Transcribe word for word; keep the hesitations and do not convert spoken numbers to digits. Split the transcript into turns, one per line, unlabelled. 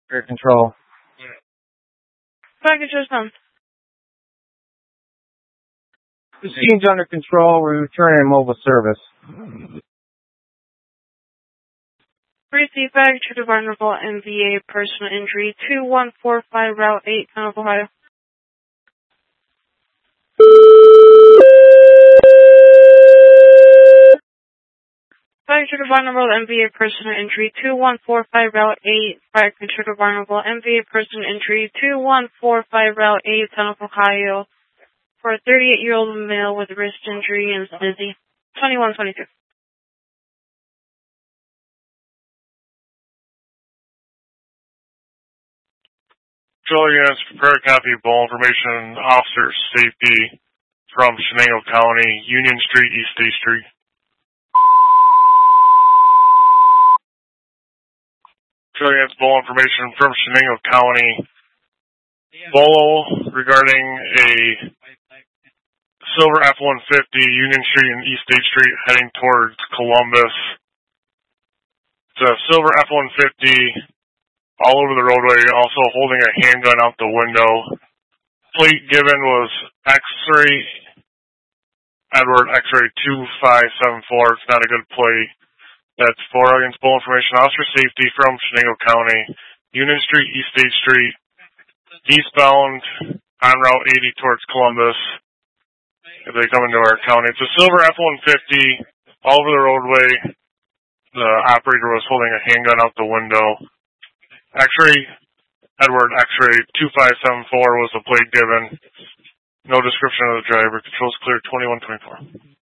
Air control.
Package system.
The scene's under control. We're returning mobile service.
Receive package to the vulnerable M V A personal injury two one four five Route eight, Town of Ohio. Package to the vulnerable M V A personal injury two one four five Route eight. Package to the vulnerable M V A personal injury two one four five Route eight, Town of Ohio. For a thirty-eight-year-old male with wrist injury and is dizzy. twenty-one twenty-two.
Control units, prepare a copy of ball information, officer safety from Chenango County, Union Street, East State Street. Control units, ball information from Chenango County, Bolo regarding a silver F one fifty, Union Street and East State Street heading towards Columbus. It's a silver F one fifty. All over the roadway, also holding a handgun out the window. Plate given was X-ray, Edward X-ray two five seven four. It's not a good plate. That's for against bull information. Officer safety from Chenango County, Union Street, East State Street, eastbound on Route eighty towards Columbus. If they come into our county, it's a silver F one fifty, all over the roadway. The operator was holding a handgun out the window. X-ray, Edward X-ray two five seven four was the plate given. No description of the driver. Controls clear twenty-one twenty-four.